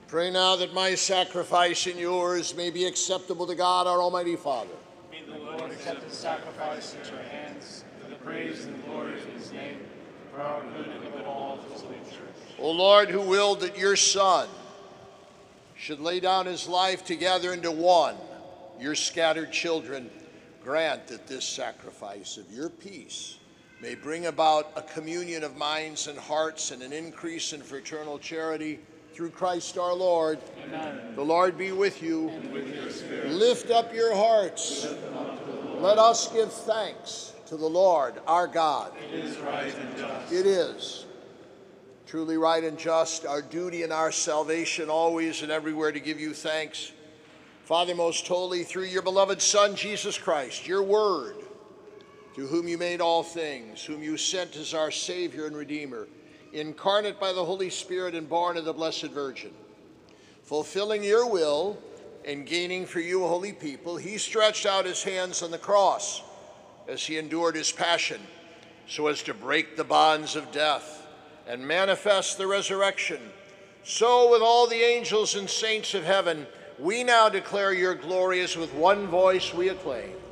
Pray now that my sacrifice and yours may be acceptable to God, our Almighty Father. May the Lord accept the sacrifice at your hands for the praise and glory of his name, for our good and the good of all his holy church. O Lord, who willed that your Son should lay down his life to gather into one your scattered children, grant that this sacrifice of your peace may bring about a communion of minds and hearts and an increase in fraternal charity through Christ our Lord. Amen. The Lord be with you. And with your spirit. Lift up your hearts. Let us give thanks to the Lord our God. It is right and just. It is truly right and just, our duty and our salvation always and everywhere to give you thanks. Father most holy, through your beloved Son, Jesus Christ, your word, through whom you made all things, whom you sent as our Savior and Redeemer, incarnate by the Holy Spirit and born of the Blessed Virgin. Fulfilling your will and gaining for you a holy people, he stretched out his hands on the cross as he endured his passion, so as to break the bonds of death and manifest the resurrection. So with all the angels and saints of heaven, we now declare your glory as with one voice we acclaim.